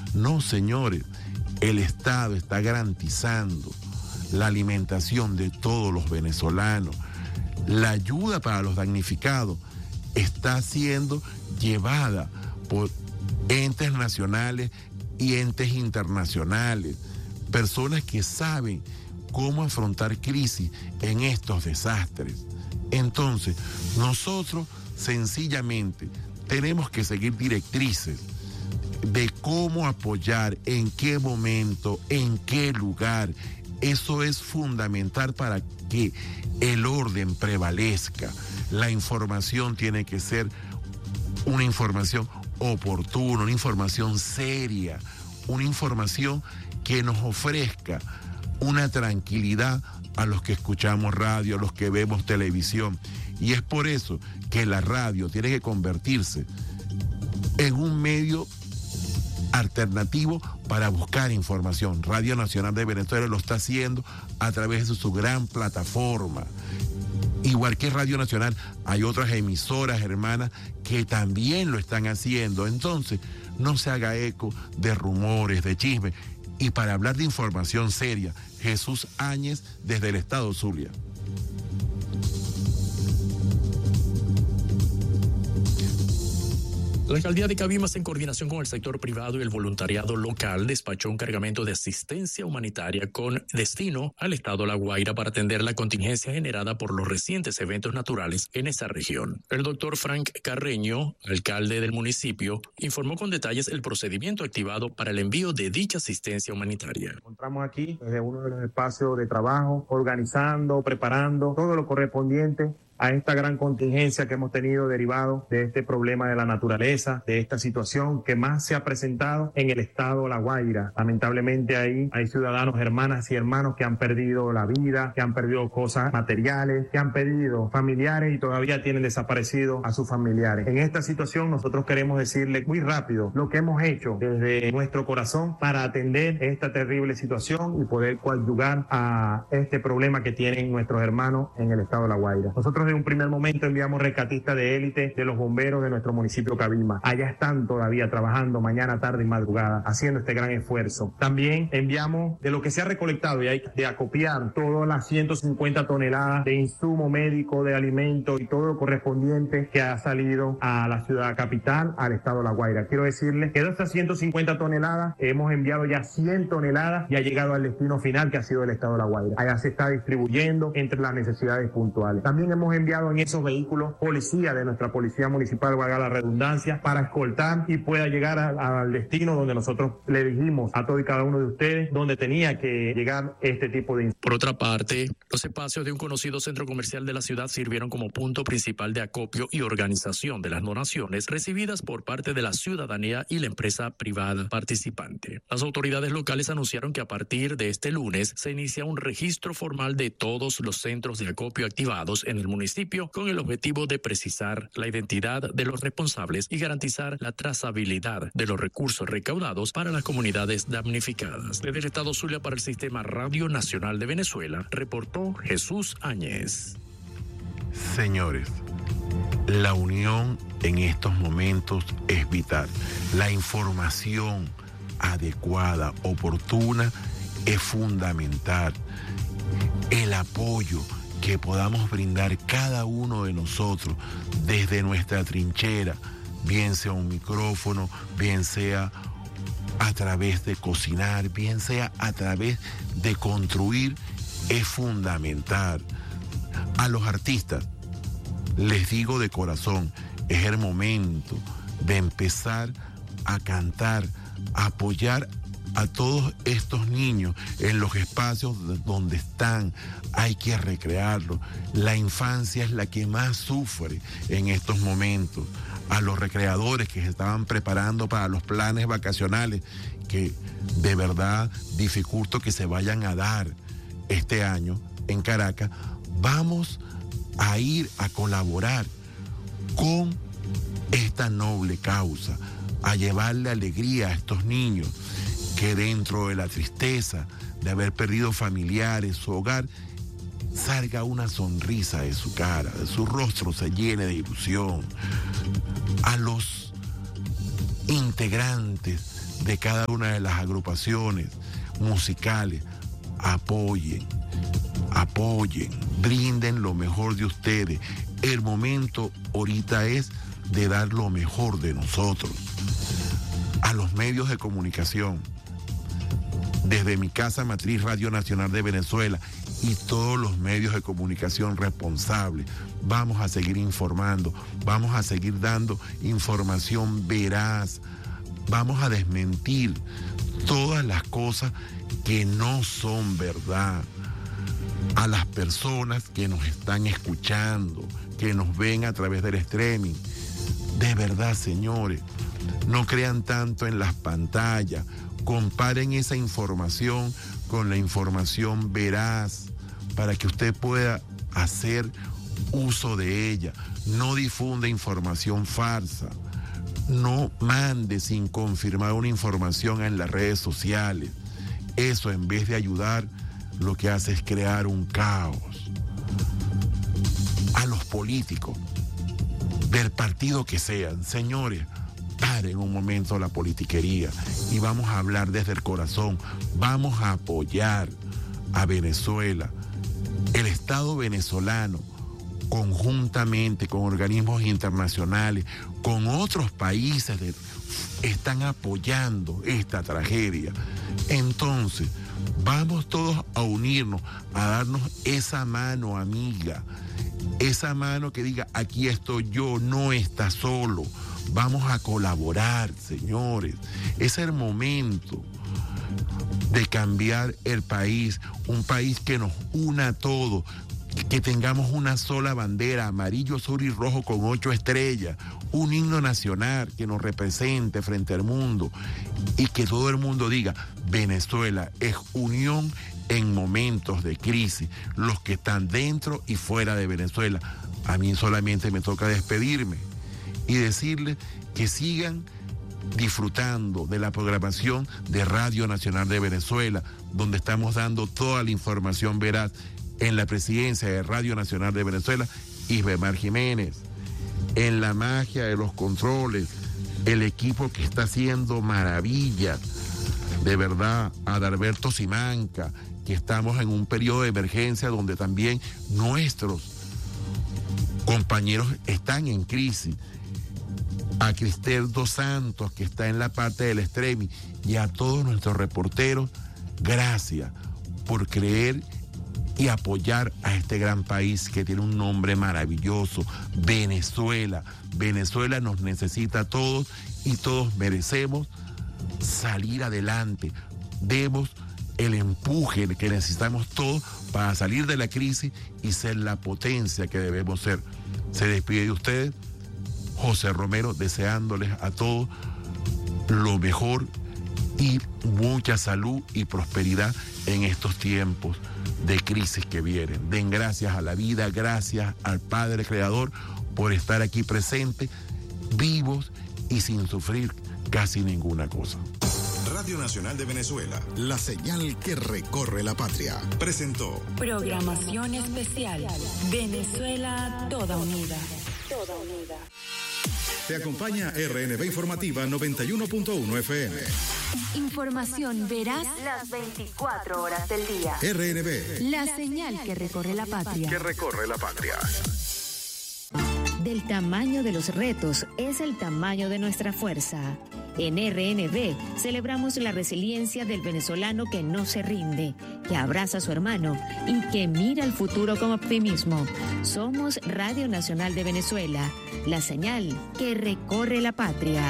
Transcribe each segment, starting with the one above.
No, señores, el Estado está garantizando la alimentación de todos los venezolanos. La ayuda para los damnificados está siendo llevada por entes nacionales y entes internacionales, personas que saben cómo afrontar crisis en estos desastres. Entonces, nosotros sencillamente tenemos que seguir directrices de cómo apoyar, en qué momento, en qué lugar. Eso es fundamental para que el orden prevalezca. La información tiene que ser una información oportuna, una información seria, una información que nos ofrezca una tranquilidad a los que escuchamos radio, a los que vemos televisión. Y es por eso que la radio tiene que convertirse en un medio alternativo para buscar información. Radio Nacional de Venezuela lo está haciendo a través de su gran plataforma. Igual que Radio Nacional, hay otras emisoras hermanas que también lo están haciendo. Entonces, no se haga eco de rumores, de chismes. Y para hablar de información seria, Jesús Áñez desde el estado Zulia. La alcaldía de Cabimas, en coordinación con el sector privado y el voluntariado local, despachó un cargamento de asistencia humanitaria con destino al estado La Guaira para atender la contingencia generada por los recientes eventos naturales en esa región. El doctor Frank Carreño, alcalde del municipio, informó con detalles el procedimiento activado para el envío de dicha asistencia humanitaria. Encontramos aquí desde uno de los espacios de trabajo, organizando, preparando todo lo correspondiente a esta gran contingencia que hemos tenido derivado de este problema de la naturaleza, de esta situación que más se ha presentado en el estado La Guaira. Lamentablemente ahí hay ciudadanos, hermanas y hermanos que han perdido la vida, que han perdido cosas materiales, que han perdido familiares y todavía tienen desaparecido a sus familiares. En esta situación nosotros queremos decirle muy rápido lo que hemos hecho desde nuestro corazón para atender esta terrible situación y poder coadyuvar a este problema que tienen nuestros hermanos en el estado de La Guaira. Nosotros en un primer momento enviamos rescatistas de élite de los bomberos de nuestro municipio Cabimas. Allá están todavía trabajando mañana, tarde y madrugada, haciendo este gran esfuerzo. También enviamos de lo que se ha recolectado y hay de acopiar todas las 150 toneladas de insumo médico, de alimentos y todo lo correspondiente que ha salido a la ciudad capital, al estado de La Guaira. Quiero decirles que de esas 150 toneladas hemos enviado ya 100 toneladas y ha llegado al destino final, que ha sido el estado de La Guaira. Allá se está distribuyendo entre las necesidades puntuales. También hemos enviado en esos vehículos policía de nuestra policía municipal, valga la redundancia, para escoltar y pueda llegar al destino donde nosotros le dijimos a todo y cada uno de ustedes donde tenía que llegar este tipo de... Por otra parte, los espacios de un conocido centro comercial de la ciudad sirvieron como punto principal de acopio y organización de las donaciones recibidas por parte de la ciudadanía y la empresa privada participante. Las autoridades locales anunciaron que a partir de este lunes se inicia un registro formal de todos los centros de acopio activados en el municipio con el objetivo de precisar la identidad de los responsables y garantizar la trazabilidad de los recursos recaudados para las comunidades damnificadas. Desde el estado Zulia para el Sistema Radio Nacional de Venezuela, reportó Jesús Áñez. Señores, la unión en estos momentos es vital. La información adecuada, oportuna, es fundamental. El apoyo que podamos brindar cada uno de nosotros desde nuestra trinchera, bien sea un micrófono, bien sea a través de cocinar, bien sea a través de construir, es fundamental. A los artistas, les digo de corazón, es el momento de empezar a cantar, a apoyar a todos estos niños en los espacios donde están. Hay que recrearlos. La infancia es la que más sufre en estos momentos. A los recreadores que se estaban preparando para los planes vacacionales, que de verdad dificulto que se vayan a dar este año en Caracas, vamos a ir a colaborar con esta noble causa, a llevarle alegría a estos niños que dentro de la tristeza de haber perdido familiares, su hogar, salga una sonrisa de su cara, de su rostro se llene de ilusión. A los integrantes de cada una de las agrupaciones musicales. Apoyen, brinden lo mejor de ustedes. El momento ahorita es de dar lo mejor de nosotros. A los medios de comunicación, desde mi casa matriz Radio Nacional de Venezuela y todos los medios de comunicación responsables, vamos a seguir informando, vamos a seguir dando información veraz, vamos a desmentir todas las cosas que no son verdad. A las personas que nos están escuchando, que nos ven a través del streaming, de verdad, señores, no crean tanto en las pantallas, comparen esa información con la información veraz para que usted pueda hacer uso de ella. No difunda información falsa, no mande sin confirmar una información en las redes sociales. Eso, en vez de ayudar, lo que hace es crear un caos. A los políticos, del partido que sean, señores, paren un momento la politiquería y vamos a hablar desde el corazón. Vamos a apoyar a Venezuela. El Estado venezolano, conjuntamente con organismos internacionales, con otros países, están apoyando esta tragedia. Entonces, vamos todos a unirnos, a darnos esa mano amiga, esa mano que diga, aquí estoy yo, no está solo. Vamos a colaborar, señores. Es el momento de cambiar el país, un país que nos una a todos, que tengamos una sola bandera, amarillo, azul y rojo con 8 estrellas, un himno nacional que nos represente frente al mundo y que todo el mundo diga, Venezuela es unión en momentos de crisis, los que están dentro y fuera de Venezuela. A mí solamente me toca despedirme y decirles que sigan disfrutando de la programación de Radio Nacional de Venezuela, donde estamos dando toda la información veraz. En la presidencia de Radio Nacional de Venezuela, Isbemar Jiménez. En la magia de los controles, el equipo que está haciendo maravillas, de verdad, Adalberto Simanca, que estamos en un periodo de emergencia donde también nuestros compañeros están en crisis. A Cristel Dos Santos, que está en la parte del streaming, y a todos nuestros reporteros, gracias por creer y apoyar a este gran país que tiene un nombre maravilloso, Venezuela. Venezuela nos necesita a todos y todos merecemos salir adelante. Demos el empuje que necesitamos todos para salir de la crisis y ser la potencia que debemos ser. Se despide de ustedes José Romero, deseándoles a todos lo mejor y mucha salud y prosperidad en estos tiempos de crisis que vienen. Den gracias a la vida, gracias al Padre Creador por estar aquí presente, vivos y sin sufrir casi ninguna cosa. Radio Nacional de Venezuela, la señal que recorre la patria, presentó programación especial. Venezuela toda unida. Toda unida. Te acompaña RNB Informativa 91.1 FM. Información veraz las 24 horas del día. RNB. La señal que recorre la patria. Que recorre la patria. Del tamaño de los retos es el tamaño de nuestra fuerza. En RNB celebramos la resiliencia del venezolano que no se rinde, que abraza a su hermano y que mira el futuro con optimismo. Somos Radio Nacional de Venezuela, la señal que recorre la patria.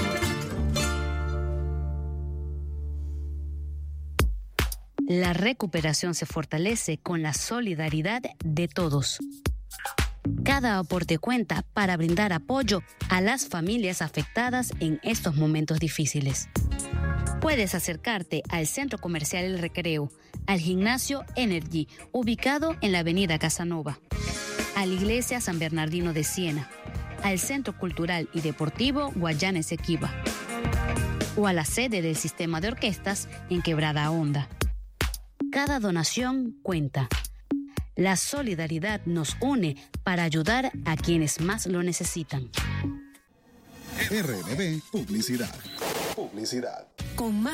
La recuperación se fortalece con la solidaridad de todos. Cada aporte cuenta para brindar apoyo a las familias afectadas en estos momentos difíciles. Puedes acercarte al Centro Comercial El Recreo, al Gimnasio Energy, ubicado en la Avenida Casanova, a la Iglesia San Bernardino de Siena, al Centro Cultural y Deportivo Guayana Esequiba, o a la sede del Sistema de Orquestas en Quebrada Honda. Cada donación cuenta. La solidaridad nos une para ayudar a quienes más lo necesitan. RNB Publicidad. con más